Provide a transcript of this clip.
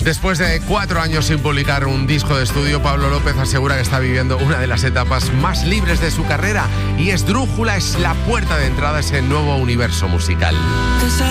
Después de 4 años sin publicar un disco de estudio, Pablo López asegura que está viviendo una de las etapas más libres de su carrera y Esdrújula es la puerta de entrada a ese nuevo universo musical.